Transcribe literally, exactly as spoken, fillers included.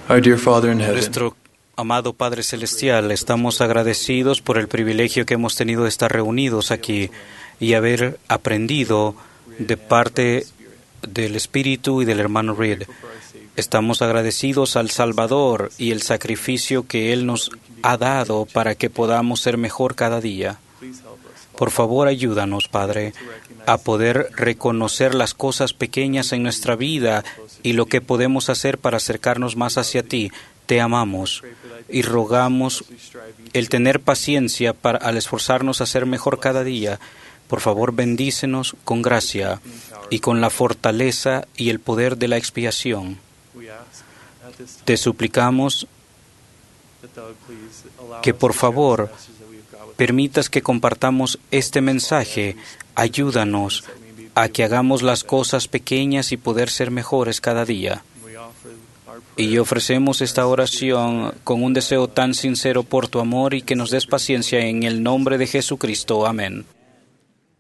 Our dear Father in heaven, Nuestro amado Padre Celestial, estamos agradecidos por el privilegio que hemos tenido de estar reunidos aquí y haber aprendido de parte del Espíritu y del hermano Reed. Estamos agradecidos al Salvador y el sacrificio que Él nos ha dado para que podamos ser mejor cada día. Por favor, ayúdanos, Padre, a poder reconocer las cosas pequeñas en nuestra vida y lo que podemos hacer para acercarnos más hacia ti. Te amamos y rogamos el tener paciencia para, al esforzarnos a ser mejor cada día. Por favor, bendícenos con gracia y con la fortaleza y el poder de la expiación. Te suplicamos que, por favor, permitas que compartamos este mensaje. Ayúdanos a que hagamos las cosas pequeñas y poder ser mejores cada día. Y ofrecemos esta oración con un deseo tan sincero por tu amor y que nos des paciencia en el nombre de Jesucristo. Amén.